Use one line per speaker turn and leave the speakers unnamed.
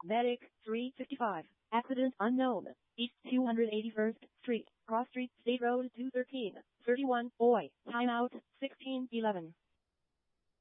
Medic 355. Accident unknown. East 281st Street. Cross Street, State Road 213. 31. Oi. Timeout 1611.